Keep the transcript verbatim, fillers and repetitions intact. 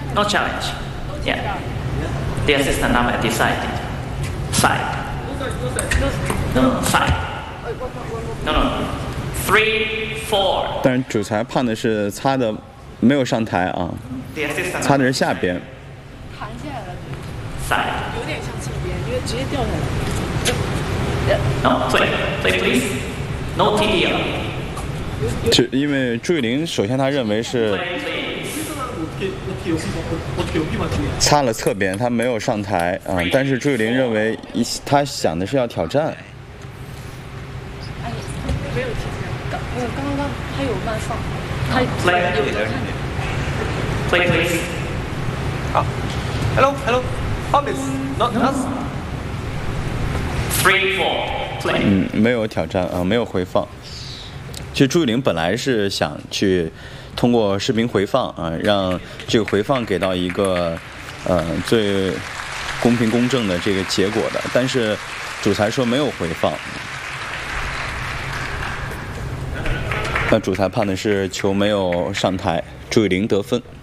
No challenge. Yeah. The assistant now decided. Side. No, no, side. No, no. Three, four. 但是主裁判的是擦的，没有上台啊， The assistant 擦的是下边。 弹下来了， Side. 有点像这边，因为直接掉下来。 No, play. Play, please. No T D L. 是因为朱雨玲首先他认为是 Play, please. 擦了侧边，他没有上台啊、呃，但是朱雨玲认为一他想的是要挑战。 哎，没有提前，刚呃刚刚他有慢放，他 Play. 有的看。 Play, please. Ah. Hello, hello. Obvious. Not us. Three, four. Play. 嗯，没有挑战啊、呃，没有回放。其实朱雨玲本来是想去通过视频回放啊、呃，让这个回放给到一个呃最公平公正的这个结果的，但是主裁说没有回放。那主裁判的是球没有上台，朱雨玲得分。